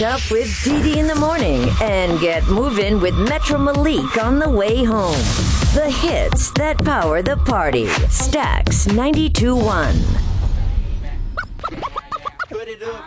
Up with Dee in the morning and get moving with Metro Malik on the way home. The hits that power the party. Stax 92.1. Put it up.